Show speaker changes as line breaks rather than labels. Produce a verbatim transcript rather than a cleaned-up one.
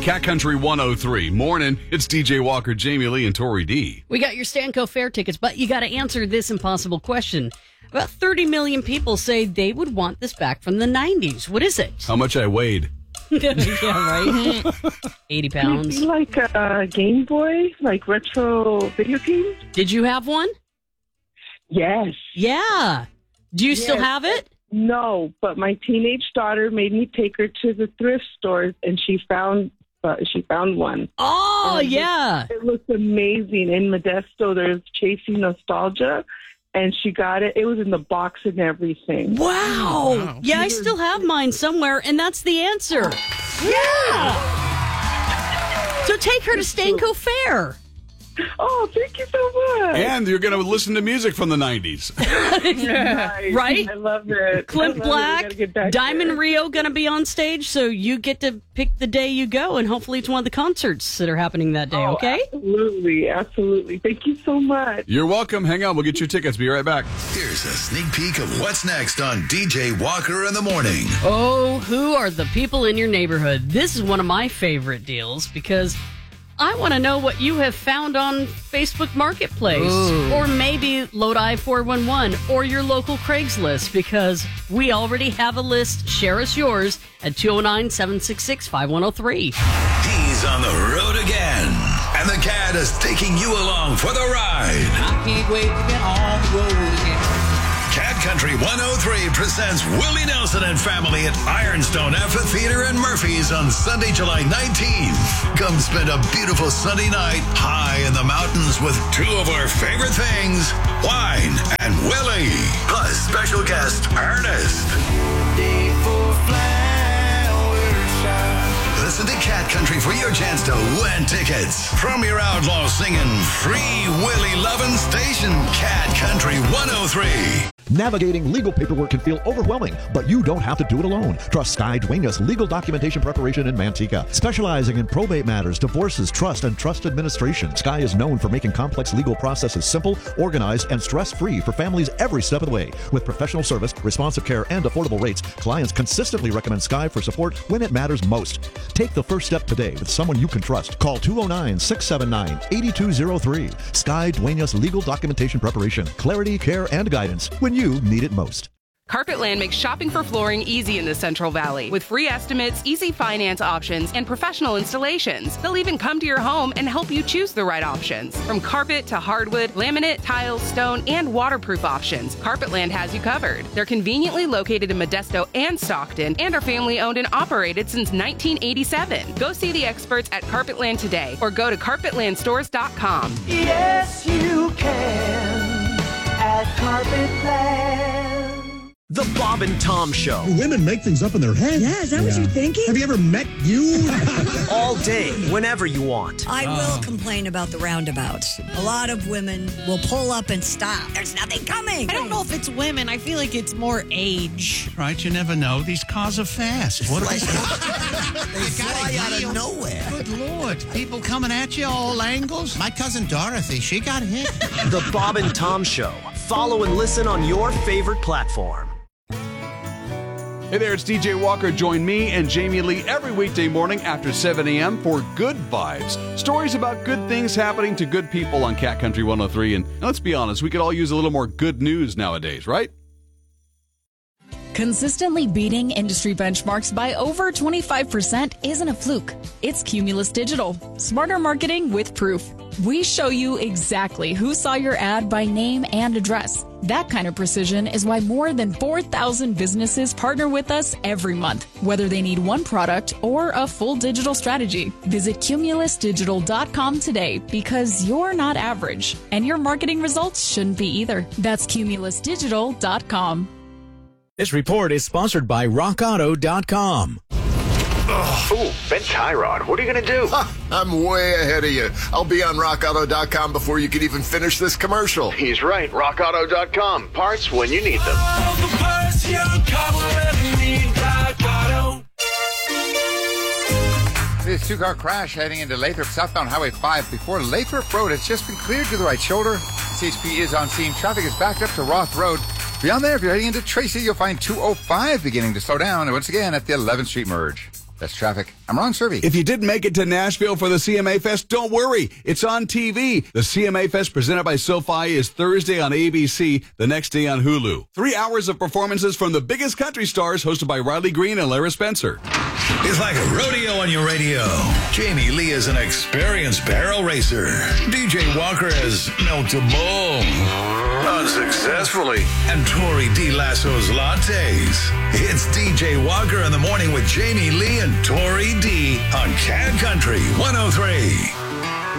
Cat Country one oh three. Morning. It's D J Walker, Jamie Lee, and Tori D.
We got your Stanco Fair tickets, but you got to answer this impossible question. About thirty million people say they would want this back from the nineties. What is it?
How much I weighed?
Yeah, right? eighty pounds.
Maybe like a Game Boy, like retro video games.
Did you have one?
Yes.
Yeah. Do you
Yes.
still have it?
No, but my teenage daughter made me take her to the thrift stores, and she found uh, she found one.
Oh,
And it
yeah.
looked- It looked amazing. In Modesto, there's Chasing Nostalgia, and she got it. It was in the box and everything.
Wow.
Wow.
Yeah, I still have mine somewhere, and that's the answer. Yeah. So take her to Stanco Fair.
Oh, thank you so much.
And you're going to listen to music from the nineties.
Nice.
Right?
I love it.
Clint
I love it. We
Black,
gotta get back
Diamond
there.
Rio going to be on stage, so you get to pick the day you go, and hopefully it's one of the concerts that are happening that day,
Oh,
okay?
Absolutely, absolutely. Thank you so much.
You're welcome. Hang on. We'll get your tickets. Be right back.
Here's a sneak peek of what's next on D J Walker in the Morning.
Oh, who are the people in your neighborhood? This is one of my favorite deals because I want to know what you have found on Facebook Marketplace or maybe Lodi four one one or your local Craigslist because we already have a list. Share us yours at two oh nine, seven six six, five one oh three.
He's on the road again, and the cat is taking you along for the ride.
I can't wait to get on the road again.
Cat Country one oh three presents Willie Nelson and family at Ironstone Amphitheater in Murphy's on Sunday, July nineteenth. Come spend a beautiful Sunday night high in the mountains with two of our favorite things, wine and Willie, plus special guest Ernest.
Day for flower shine.
Listen to Cat Country for your chance to win tickets from your outlaw singing free Willie loving station, Cat Country one oh three.
Navigating legal paperwork can feel overwhelming, but you don't have to do it alone. Trust Sky Duenas Legal Documentation Preparation in Manteca. Specializing in probate matters, divorces, trust, and trust administration, Sky is known for making complex legal processes simple, organized, and stress-free for families every step of the way. With professional service, responsive care, and affordable rates, clients consistently recommend Sky for support when it matters most. Take the first step today with someone you can trust. Call two oh nine, six seven nine, eight two oh three. Sky Duenas Legal Documentation Preparation. Clarity, care, and guidance when you need it most.
Carpetland makes shopping for flooring easy in the Central Valley with free estimates, easy finance options, and professional installations. They'll even come to your home and help you choose the right options. From carpet to hardwood, laminate, tiles, stone, and waterproof options, Carpetland has you covered. They're conveniently located in Modesto and Stockton and are family owned and operated since nineteen eighty-seven. Go see the experts at Carpetland today or go to carpetland stores dot com.
Yes, you can at Carpetland.
The Bob and Tom Show.
Women make things up in their head.
Yeah, is that what you're thinking?
Have you ever met you?
All day, whenever you want.
I will complain about the roundabouts. A lot of women will pull up and stop. There's nothing coming.
I don't know if it's women. I feel like it's more age.
Right, you never know. These cars are fast. What are we?
They fly out of nowhere.
Good Lord. People coming at you all angles. My cousin Dorothy, she got hit.
The Bob and Tom Show. Follow and listen on your favorite platform.
Hey there, it's D J Walker. Join me and Jamie Lee every weekday morning after seven a.m. for Good Vibes. Stories about good things happening to good people on Cat Country one oh three. And let's be honest, we could all use a little more good news nowadays, right?
Consistently beating industry benchmarks by over twenty-five percent isn't a fluke. It's Cumulus Digital. Smarter marketing with proof. We show you exactly who saw your ad by name and address. That kind of precision is why more than four thousand businesses partner with us every month, whether they need one product or a full digital strategy. Visit cumulus digital dot com today because you're not average, and your marketing results shouldn't be either. That's cumulus digital dot com.
This report is sponsored by rock auto dot com.
Ooh, Ben Tyrod, what are you going to do?
Huh, I'm way ahead of you. I'll be on rock auto dot com before you can even finish this commercial.
He's right, rock auto dot com. Parts when you need them.
All the parts your car will ever need, Rock Auto.
This two-car crash heading into Lathrop, southbound Highway five. Before Lathrop Road, it's just been cleared to the right shoulder. C H P is on scene. Traffic is backed up to Roth Road. Beyond there, if you're heading into Tracy, you'll find two oh five beginning to slow down. And once again, at the eleventh Street merge. That's traffic. I'm Ron Servey.
If you didn't make it to Nashville for the C M A Fest, don't worry. It's on T V. The C M A Fest presented by SoFi is Thursday on A B C, the next day on Hulu. Three hours of performances from the biggest country stars hosted by Riley Green and Lara Spencer.
It's like a rodeo on your radio. Jamie Lee is an experienced barrel racer. D J Walker has milked a bull. Unsuccessfully. And Tori D. Lasso's lattes. It's D J Walker in the morning with Jamie Lee and Tori D. on Cat Country one oh three.